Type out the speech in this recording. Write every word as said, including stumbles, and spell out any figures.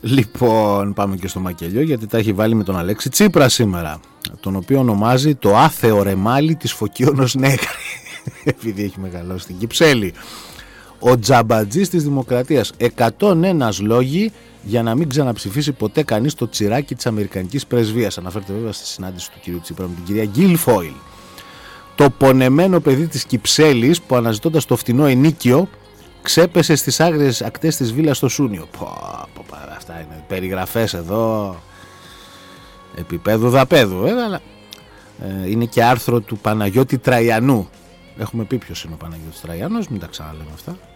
Λοιπόν, πάμε και στο μακελιό, γιατί τα έχει βάλει με τον Αλέξη Τσίπρα σήμερα, τον οποίο ονομάζει το άθεο ρεμάλι της Φωκίωνος Νέγρη, επειδή έχει μεγαλώσει στην Κυψέλη. Ο τζαμπατζής της Δημοκρατίας. εκατόν ένα λόγοι για να μην ξαναψηφίσει ποτέ κανείς το τσιράκι της Αμερικανικής Πρεσβείας. Αναφέρεται βέβαια στη συνάντηση του κυρίου Τσίπρα με την κυρία Γκίλφοιλ. Το πονεμένο παιδί της Κυψέλης που, αναζητώντας το φτηνό ενίκιο, ξέπεσε στις άγριες ακτές της βίλας στο Σούνιο. Πω, πω, πω, αυτά είναι περιγραφές εδώ επίπεδου δαπέδου, βέβαια, αλλά ε, είναι και άρθρο του Παναγιώτη Τραϊανού. Έχουμε πει ποιος είναι ο Παναγιώτης Τραϊανός, μην τα ξαναλέμε αυτά.